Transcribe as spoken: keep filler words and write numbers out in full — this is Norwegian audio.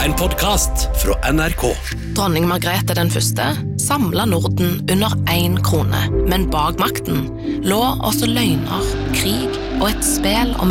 En podcast fra N R K. Dronning Margrethe den første samlet Norden under en krone, men bak makten lå også løgner, krig og et spel om